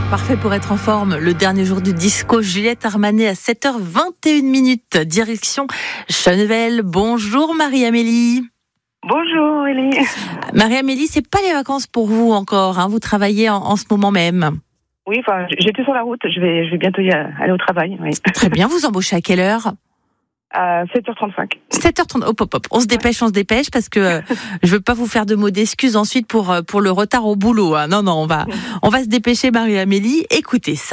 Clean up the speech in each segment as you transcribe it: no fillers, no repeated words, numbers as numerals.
Parfait pour être en forme. Le dernier jour du disco, Juliette Armanet à 7h21. Direction Chenevel. Bonjour Marie-Amélie. Bonjour Élie. Marie-Amélie, c'est pas les vacances pour vous encore, hein. Vous travaillez en ce moment même. Oui, enfin, j'étais sur la route. Je vais bientôt aller au travail. Oui. Très bien. Vous embauchez à quelle heure? À 7h35. 7h30. Hop. On se dépêche parce que je veux pas vous faire de mots d'excuses ensuite pour le retard au boulot. Hein. Non, on va se dépêcher, Marie-Amélie. Écoutez ça.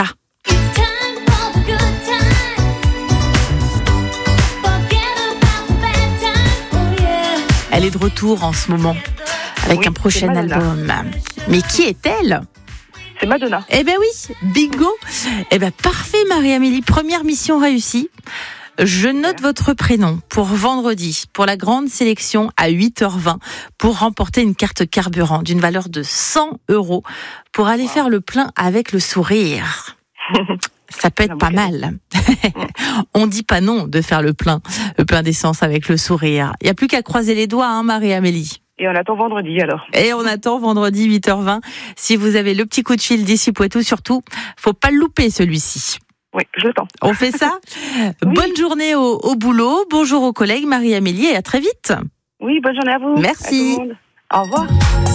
Elle est de retour en ce moment avec un prochain album. Mais qui est-elle? C'est Madonna. Eh ben oui, bingo. Eh ben parfait, Marie-Amélie. Première mission réussie. Je note votre prénom pour vendredi, pour la grande sélection à 8h20, pour remporter une carte carburant d'une valeur de 100 € pour aller faire le plein avec le sourire. Ça peut être pas mal. On dit pas non de faire le plein d'essence avec le sourire. Il n'y a plus qu'à croiser les doigts, hein, Marie-Amélie. Et on attend vendredi alors. Et on attend vendredi 8h20. Si vous avez le petit coup de fil d'ici Poitou, surtout, faut pas le louper celui-ci. Oui, je l'attends. On fait ça. Oui. Bonne journée au boulot. Bonjour aux collègues Marie-Amélie et à très vite. Oui, bonne journée à vous. Merci. À tout le monde. Au revoir.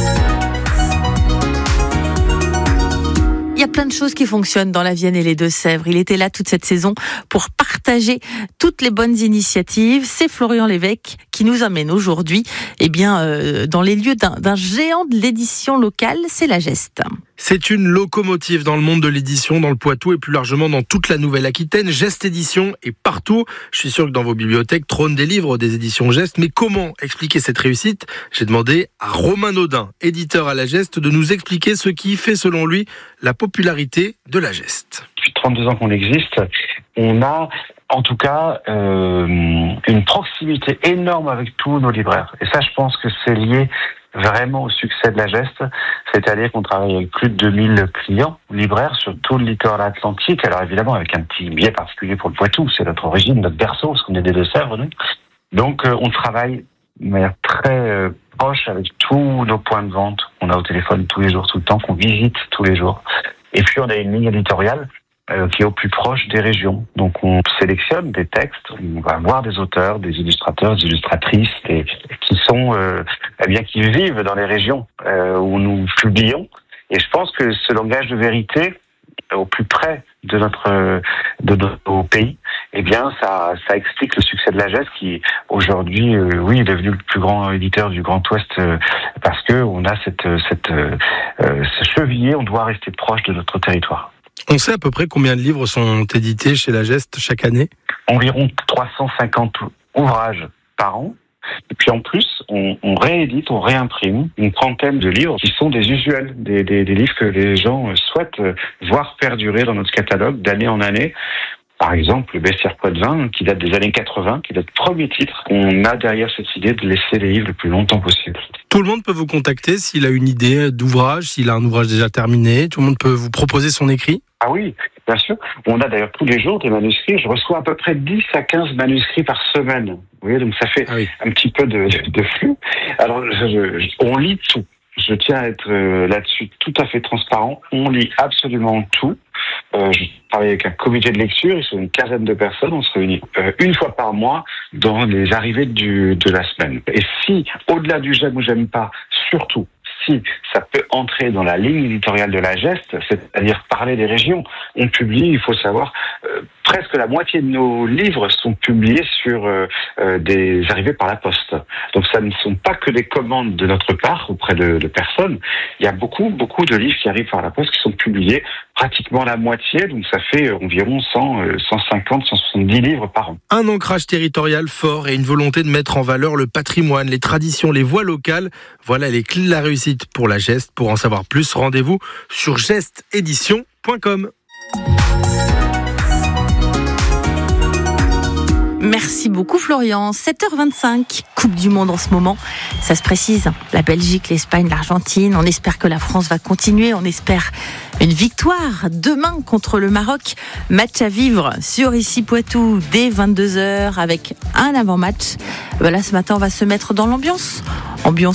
Il y a plein de choses qui fonctionnent dans la Vienne et les Deux-Sèvres. Il était là toute cette saison pour partager toutes les bonnes initiatives. C'est Florian Lévesque qui nous emmène aujourd'hui dans les lieux d'un géant de l'édition locale, c'est la Geste. C'est une locomotive dans le monde de l'édition, dans le Poitou et plus largement dans toute la Nouvelle-Aquitaine. Geste Édition est partout. Je suis sûr que dans vos bibliothèques trônent des livres des éditions Geste. Mais comment expliquer cette réussite? J'ai demandé à Romain Naudin, éditeur à la Geste, de nous expliquer ce qui fait, selon lui, la popularité de la Geste. Depuis 32 ans qu'on existe, on a en tout cas une proximité énorme avec tous nos libraires. Et ça, je pense que c'est lié vraiment au succès de la Geste, c'est-à-dire qu'on travaille avec plus de 2000 clients libraires sur tout le littoral atlantique, alors évidemment avec un petit biais particulier pour le Poitou, c'est notre origine, notre berceau, parce qu'on est des Deux-Sèvres, nous. Donc on travaille de manière très proche avec tous nos points de vente qu'on a au téléphone tous les jours, tout le temps, qu'on visite tous les jours. Et puis on a une ligne éditoriale qui est au plus proche des régions. Donc on sélectionne des textes, on va voir des auteurs, des illustrateurs, des illustratrices, qui sont qui vivent dans les régions où nous publions. Et je pense que ce langage de vérité, au plus près de nos pays, ça explique le succès de la Geste qui aujourd'hui est devenu le plus grand éditeur du Grand Ouest parce que on a ce cheviller, on doit rester proche de notre territoire. On sait à peu près combien de livres sont édités chez la Geste chaque année? Environ 350 ouvrages par an. Et puis en plus, on réédite, on réimprime une trentaine de livres qui sont des usuels, des livres que les gens souhaitent voir perdurer dans notre catalogue d'année en année. Par exemple, le Bestiaire Poitevin, qui date des années 80, qui est notre premier titre. On a derrière cette idée de laisser les livres le plus longtemps possible. Tout le monde peut vous contacter s'il a une idée d'ouvrage, s'il a un ouvrage déjà terminé. Tout le monde peut vous proposer son écrit. Ah oui, bien sûr. On a d'ailleurs tous les jours des manuscrits. Je reçois à peu près 10 à 15 manuscrits par semaine. Vous voyez, donc ça fait un petit peu de flux. Alors, on lit tout. Je tiens à être là-dessus tout à fait transparent. On lit absolument tout. Je travaille avec un comité de lecture, ils sont une quinzaine de personnes, on se réunit une fois par mois dans les arrivées de la semaine. Et si, au-delà du j'aime ou j'aime pas, surtout, si ça peut entrer dans la ligne éditoriale de la Geste, c'est-à-dire parler des régions, on publie, il faut savoir, presque la moitié de nos livres sont publiés sur des arrivées par la poste. Donc ça ne sont pas que des commandes de notre part auprès de personnes, il y a beaucoup de livres qui arrivent par la poste qui sont publiés, pratiquement la moitié, donc ça fait environ 150, 170 livres par an. Un ancrage territorial fort et une volonté de mettre en valeur le patrimoine, les traditions, les voix locales. Voilà les clés de la réussite pour la Geste. Pour en savoir plus, rendez-vous sur gesteédition.com. Merci beaucoup Florian. 7h25, Coupe du Monde en ce moment. Ça se précise, la Belgique, l'Espagne, l'Argentine. On espère que la France va continuer. On espère une victoire demain contre le Maroc. Match à vivre sur Ici Poitou dès 22h avec un avant-match. Voilà, ce matin, on va se mettre dans l'ambiance.